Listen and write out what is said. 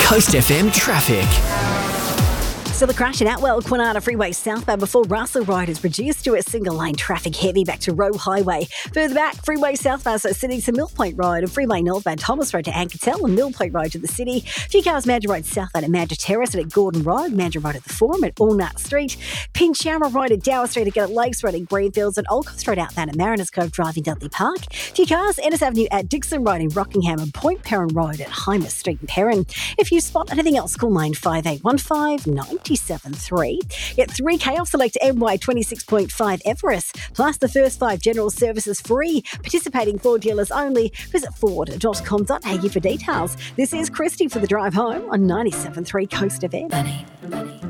Coast FM traffic. Still a crash at Atwell, Kwinana Freeway southbound before Russell Road is reduced to a single lane traffic heavy back to Roe Highway. Further back, Freeway southbound so Sydney to Mill Point Road and Freeway northbound Thomas Road to Ankertel and Mill Point Road to the city. A few cars Mandurah Road southbound at Mandurah Terrace and at Gordon Road, Mandurah Road at the Forum at Allnut Street, Pinchara Road at Dower Street again at Lakes Road in Greenfields and Old Coast Road outbound at Mariners Cove Drive in Dudley Park. A few cars Ennis Avenue at Dixon Road in Rockingham and Point Perrin Road at Hymas Street in Perrin. If you spot anything else, call 5815 973. Get 3K off select MY 26.5 Everest, plus the first 5 general services free. Participating Ford dealers only. Visit ford.com.au for details. This is Christy for the drive home on 97.3 Coast FM.